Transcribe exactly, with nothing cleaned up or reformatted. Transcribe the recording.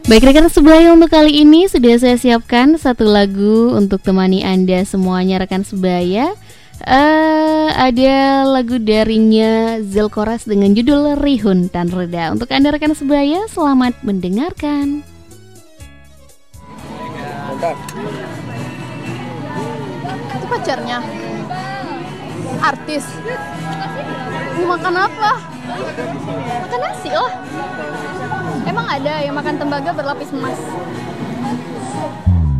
Baik rekan sebaya, untuk kali ini sudah saya siapkan satu lagu untuk temani Anda semuanya rekan sebaya. uh, Ada lagu darinya Zelkoras dengan judul Rihun Tan Reda. Untuk Anda rekan sebaya, selamat mendengarkan. Itu pacarnya artis. Mau makan apa? Makan nasi lah. Emang ada yang makan tembaga berlapis emas?